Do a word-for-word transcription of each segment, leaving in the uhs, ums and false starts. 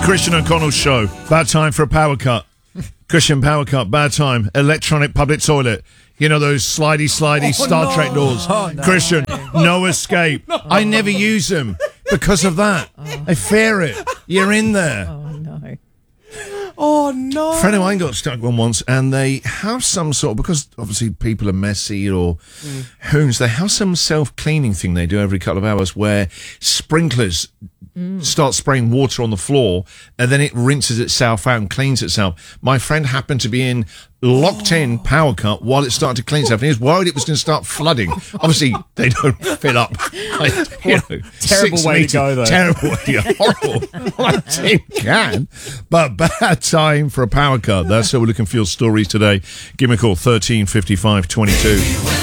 Christian O'Connell's show. Bad time for a power cut. Christian, power cut, bad time. Electronic public toilet. You know those slidey, slidey Oh, Star no. Trek doors? Oh, no. Christian, no escape. No. I never use them because of that. Oh. I fear it. You're in there. Oh, no. Oh, no. A friend of mine got stuck one once, and they have some sort, because obviously people are messy or mm. who's, they have some self-cleaning thing they do every couple of hours where sprinklers mm. start spraying water on the floor, and then it rinses itself out and cleans itself. My friend happened to be in locked oh. in power cut while it started to clean itself, and he was worried it was going to start flooding. Obviously, they don't fill up. Like, you know, terrible way meter, to go, though. Terrible way, yeah, horrible. Well, it can, but bad time for a power cut. That's how we're looking for your stories today. Give me a call, thirteen fifty-five twenty-two.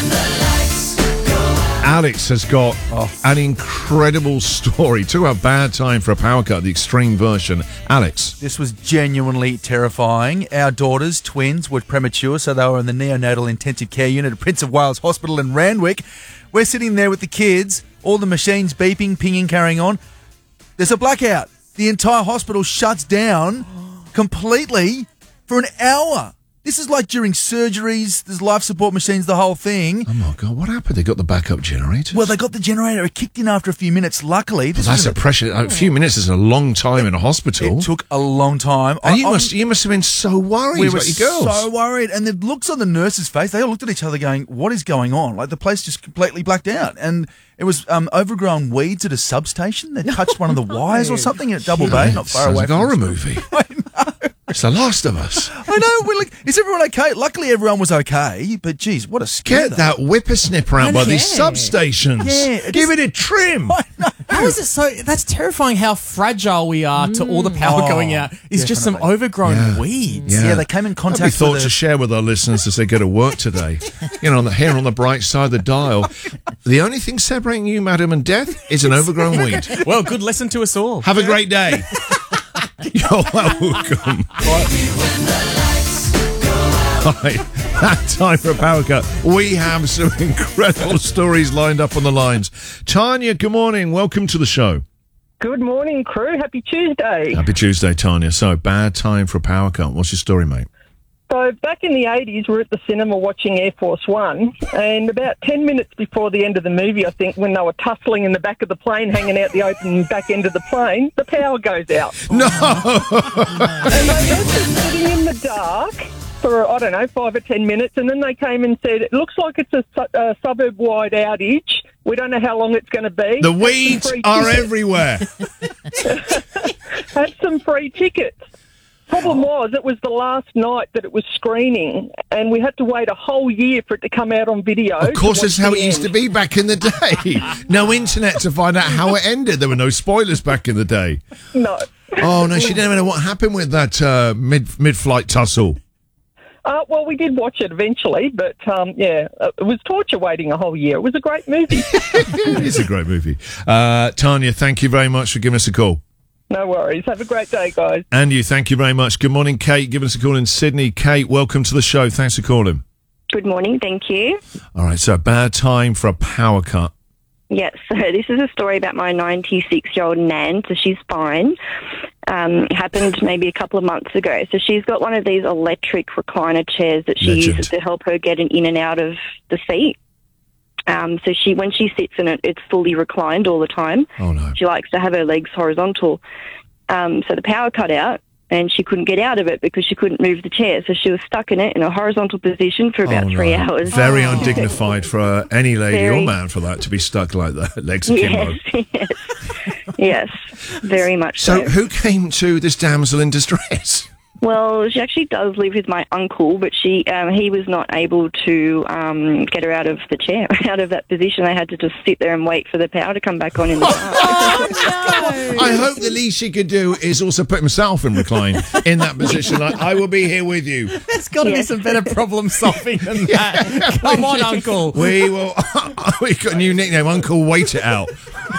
Alex has got oh. an incredible story. Talk about bad time for a power cut, the extreme version. Alex. This was genuinely terrifying. Our daughters, twins, were premature, so they were in the neonatal intensive care unit at Prince of Wales Hospital in Randwick. We're sitting there with the kids, all the machines beeping, pinging, carrying on. There's a blackout. The entire hospital shuts down completely for an hour. This is like during surgeries, there's life support machines, the whole thing. Oh, my God. What happened? They got the backup generator? Well, they got the generator. It kicked in after a few minutes, luckily. This well, that's was a pressure. A few minutes is a long time in a hospital. It took a long time. And I, you, I, must, you must have been so worried we about were your girls. so worried. And the looks on the nurse's face, they all looked at each other going, what is going on? Like, the place just completely blacked out. And it was um, overgrown weeds at a substation that touched one of the wires or something at Double Bay, not far Sounds away like a from horror the movie. I know. It's The Last of Us. I know. We're like, is everyone okay? Luckily, everyone was okay. But, geez, what a scare. Get that whippersnipper out by these substations. Yeah, Give it a trim. I know. How is it so? That's terrifying how fragile we are to all the power Oh, going out. It's just some definitely. overgrown Yeah. weeds. Yeah. Yeah, they came in That'd be contact thought with to a... share with our listeners as they go to work today. You know, on the, here on the bright side of the dial, the only thing separating you, madam, and death is an overgrown weed. Well, good lesson to us all. Have a great day. You're welcome. Right, that time for a power cut. We have some incredible stories lined up on the lines. Tanya, good morning. Welcome to the show. Good morning, crew. Happy Tuesday. Happy Tuesday, Tanya. So, bad time for a power cut. What's your story, mate? So back in the eighties, we were at the cinema watching Air Force One, and about ten minutes before the end of the movie, I think, when they were tussling in the back of the plane, hanging out the open back end of the plane, the power goes out. No! And they were just sitting in the dark for, I don't know, five or ten minutes, and then they came and said, it looks like it's a, su- a suburb-wide outage. We don't know how long it's going to be. The weeds are everywhere. Had some free tickets. Problem was, it was the last night that it was screening, and we had to wait a whole year for it to come out on video. Of course, that's how it end. used to be back in the day. No internet to find out how it ended. There were no spoilers back in the day. No. Oh, no, she didn't even know what happened with that uh, mid, mid-flight tussle. Uh, well, we did watch it eventually, but, um, yeah, it was torture waiting a whole year. It was a great movie. It's a great movie. Uh, Tanya, thank you very much for giving us a call. No worries. Have a great day, guys. And you, thank you very much. Good morning, Kate. Give us a call in Sydney. Kate, welcome to the show. Thanks for calling. Good morning, thank you. All right, so bad time for a power cut. Yes, so this is a story about my ninety-six-year-old nan, so she's fine. Um, it happened maybe a couple of months ago. So she's got one of these electric recliner chairs that she Legend. uses to help her get in and out of the seat. Um, so she, when she sits in it, it's fully reclined all the time. Oh, no. She likes to have her legs horizontal. Um, so the power cut out, and she couldn't get out of it because she couldn't move the chair. So she was stuck in it in a horizontal position for about Oh, three no. hours. Very Oh. undignified for uh, any lady Very. or man for that to be stuck like that. Legs akimbo. Yes, yes, yes, very much so. So who came to this damsel in distress? Well, she actually does live with my uncle, but she um, he was not able to um, get her out of the chair, out of that position. They had to just sit there and wait for the power to come back on in the dark. I hope the least she could do is also put himself in recline in that position. Like, I will be here with you. There's got to Yes. be some better problem solving than that. Come on, Uncle. We will. We got a new nickname, Uncle Wait It Out.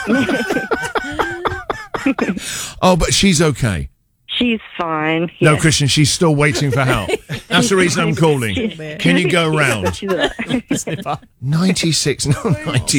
Oh, but she's okay. She's fine. No, yes. Christian, she's still waiting for help. That's the reason I'm calling. Can you go around? She's a- ninety-six, no,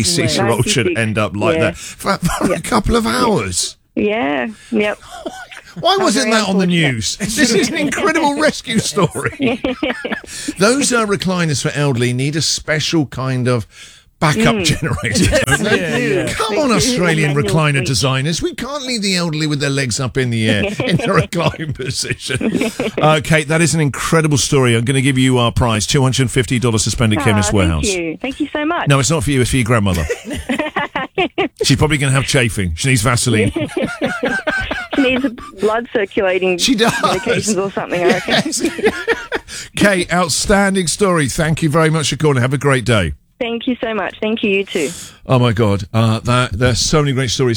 ninety-six-year-old should ninety-six, end up like yeah. that for, for a couple of hours. yeah, yep. Why wasn't very that on the unfortunate. news? This is an incredible rescue story. Those uh, recliners for elderly need a special kind of backup generator, don't they? Yeah, yeah. Come They on, do. Australian Manual recliner switch. designers. We can't leave the elderly with their legs up in the air in the recline position. Uh, Kate, that is an incredible story. I'm going to give you our prize, two hundred fifty dollars Suspended Ah, Chemist Warehouse. Thank you. Thank you so much. No, it's not for you. It's for your grandmother. She's probably going to have chafing. She needs Vaseline. She needs blood circulating She does. medications or something, I reckon. Yes. Kate, outstanding story. Thank you very much for calling. Have a great day. Thank you so much. Thank you, you too. Oh, my God. Uh, that, there's so many great stories.